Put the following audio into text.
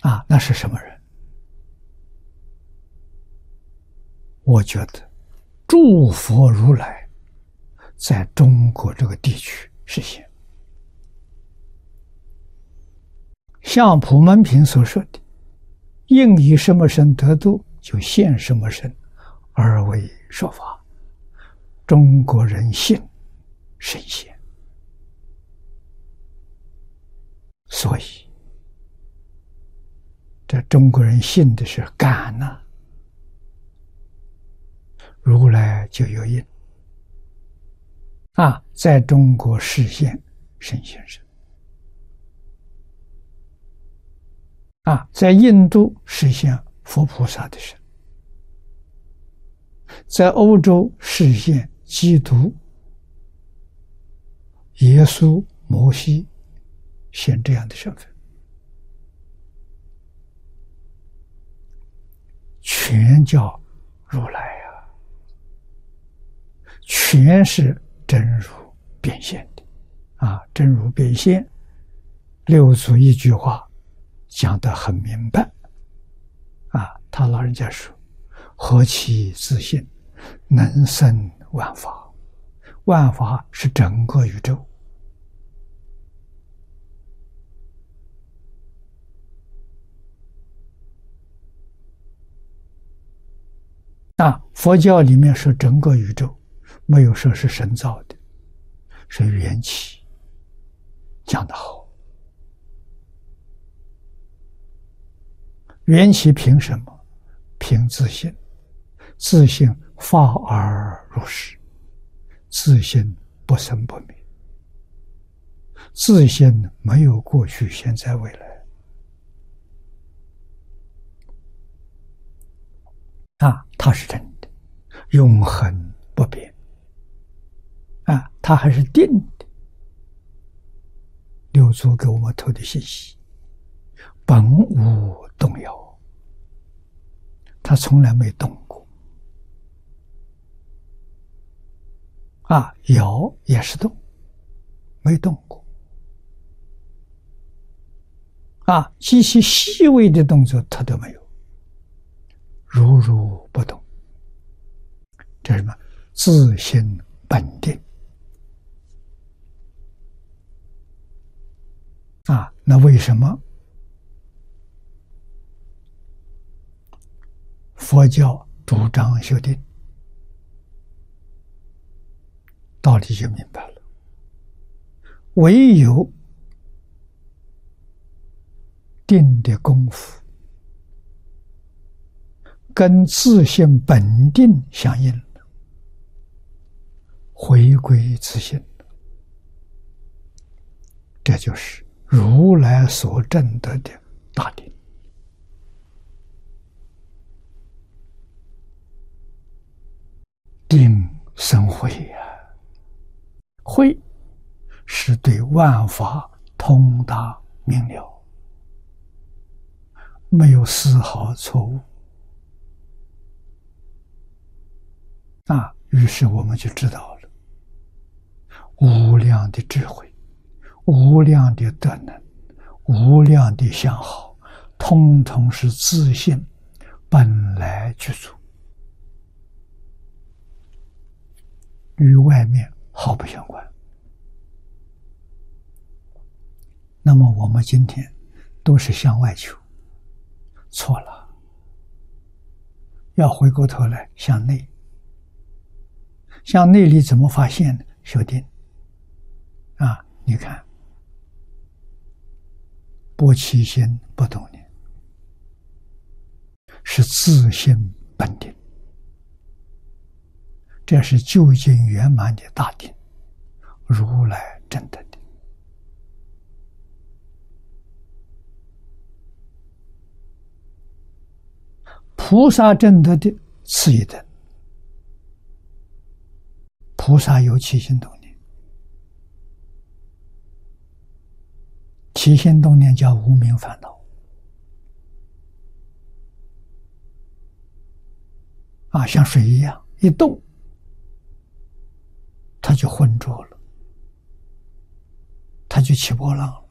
那是什么人？我觉得诸佛如来在中国这个地区实现。像普门品所说的，应以什么身得度，就现什么身而为说法。中国人信神仙，所以这中国人信的是感呐，如来就有印在中国实现神仙身在印度实现佛菩萨的身，在欧洲实现基督、耶稣、摩西现这样的身份，全叫如来全是真如变现的真如变现，六祖一句话讲得很明白他老人家说：何其自信，能生万法。万法是整个宇宙佛教里面说整个宇宙，没有说是神造的，是缘起，讲得好。缘起凭什么？凭自信，自信发而入实，自信不生不灭，自信没有过去、现在、未来它是真的，永恒不变它还是定的。六祖给我们透的信息，本无动摇，他从来没动过摇也是动，没动过极其细微的动作他都没有，如如不动。这是什么？自性本定那为什么佛教主张修定？道理就明白了，唯有定的功夫跟自性本定相应了，回归自性，这就是如来所证得的大定。定生慧慧是对万法通达明了，没有丝毫错误于是我们就知道了无量的智慧，无量的德能，无量的相好，通通是自性本来具足，与外面毫不相关。那么我们今天都是向外求，错了，要回过头来向内。向内里怎么发现呢？修定你看，不起心不动念，是自性本定，这是究竟圆满的大定，如来证得的。菩萨证得的次一等，菩萨有起心动念，起心动念叫无明烦恼像水一样，一动它就浑浊了，它就起波浪了。